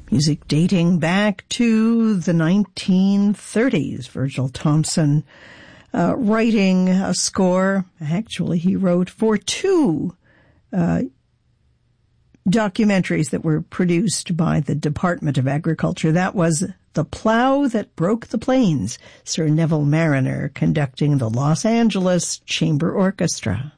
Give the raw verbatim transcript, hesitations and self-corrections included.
Music dating back to the nineteen thirties. Virgil Thomson uh, writing a score. Actually, he wrote for two uh, documentaries that were produced by the Department of Agriculture. That was The Plow That Broke the Plains, Sir Neville Marriner conducting the Los Angeles Chamber Orchestra.